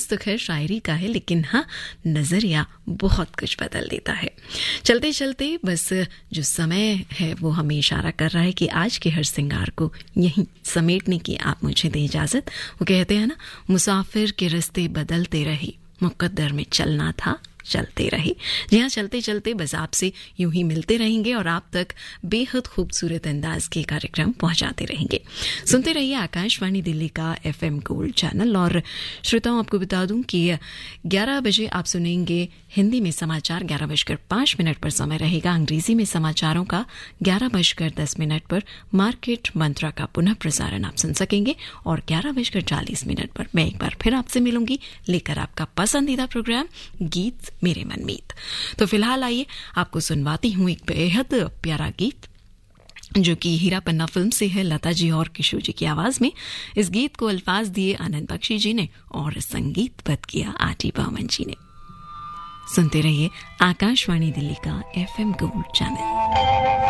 अंदाज तो खैर शायरी का है, लेकिन हाँ, नजरिया बहुत कुछ बदल देता है। चलते चलते बस जो समय है वो हमें इशारा कर रहा है कि आज के हर श्रृंगार को यहीं समेटने की आप मुझे दें इजाजत। वो कहते हैं ना, मुसाफिर के रास्ते बदलते रहे, मुकद्दर में चलना था चलते रहे। जी हाँ, चलते चलते बस आपसे यूं ही मिलते रहेंगे और आप तक बेहद खूबसूरत अंदाज के कार्यक्रम पहुंचाते रहेंगे। सुनते रहिए आकाशवाणी दिल्ली का FM गोल्ड चैनल। और श्रोताओं, आपको बता दूं कि 11 बजे आप सुनेंगे हिंदी में समाचार, 11:05 पर समय रहेगा अंग्रेजी में समाचारों का, 11:10 पर मार्केट मंत्रा का पुनः प्रसारण आप सुन सकेंगे और 11:40 पर मैं एक बार फिर आपसे मिलूंगी लेकर आपका पसंदीदा प्रोग्राम गीत मेरे मनमीत। तो फिलहाल आइए आपको सुनवाती हूँ एक बेहद प्यारा गीत जो कि हीरा पन्ना फिल्म से है, लता जी और किशोर जी की आवाज में। इस गीत को अल्फाज दिए आनंद बख्शी जी ने और संगीतबद्ध किया आर.डी. बर्मन जी ने। सुनते रहिए आकाशवाणी दिल्ली का FM गोल्ड चैनल।